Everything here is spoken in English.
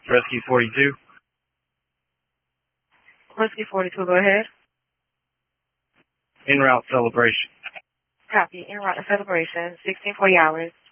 Rescue 42. Rescue 42, go ahead. En route celebration. Copy. En route to celebration, 1640 hours.